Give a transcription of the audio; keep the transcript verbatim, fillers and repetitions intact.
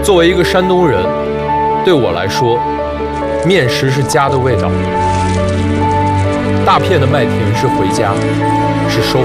作为一个山东人，对我来说，面食是家的味道，大片的麦田是回家，是收。